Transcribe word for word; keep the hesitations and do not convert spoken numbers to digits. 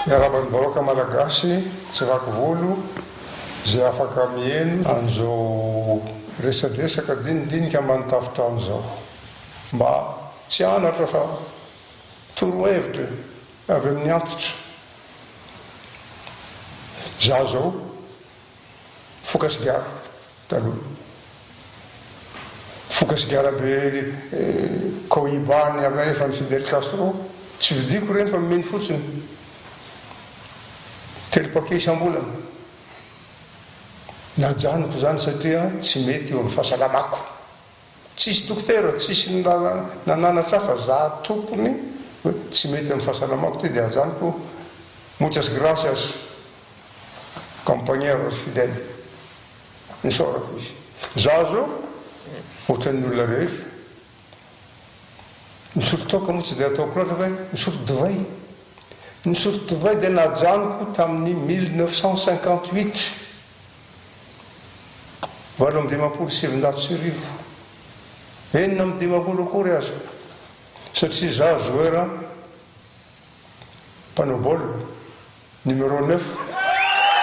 Miarabany baroaka malagasy tsy vaky volo zay afaka mieno an'izao resadresaka dinidinika ambany tafitrano zao mba tsy anatra fa torohevitra avy amin'ny antitra. Za zao fokasigara taloha fokasigara be Cohiba-ny avy ny Fidel Castro tsy vidiko reny fa mimeny fotsiny telo paquet isam-bolana. Najanoko zany satria tsy mety eo amin'ny fahasalamako. Tsisy dokotera, tsisy nananatra fa za tompony tsy mety amin'ny fahasalamako ty dia ajanoko. Muchas gracias compañeros Fidel. Nisorako izy. Za zao ohatran'ny olona rehetra. Nisoroko toaka moa tsy dia ataoko loatra fa nisoroko divay. Nisoroko divay dia najanoko tamin'ny mille neuf cent cinquante-huit. Valo amby dimampolo sy sivinjato sy arivo. Enina amby dimampolo akory azy. Satria za joueur mpanao baolina numéro neuf.